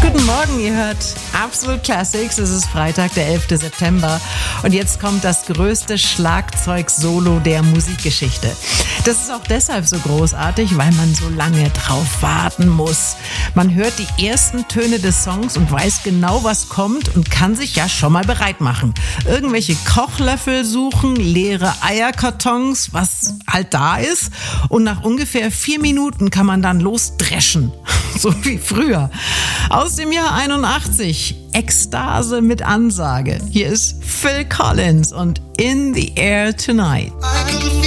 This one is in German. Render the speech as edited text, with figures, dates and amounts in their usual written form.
Guten Morgen, ihr hört Absolut Classics. Es ist Freitag, der 11. September. Und jetzt kommt das größte Schlagzeug-Solo der Musikgeschichte. Das ist auch deshalb so großartig, weil man so lange drauf warten muss. Man hört die ersten Töne des Songs und weiß genau, was kommt und kann sich ja schon mal bereit machen. Irgendwelche Kochlöffel suchen, leere Eierkartons, was halt da ist. Und nach ungefähr 4 Minuten kann man dann losdreschen. So wie früher. Aus dem Jahr 81, Ekstase mit Ansage. Hier ist Phil Collins und In the Air Tonight.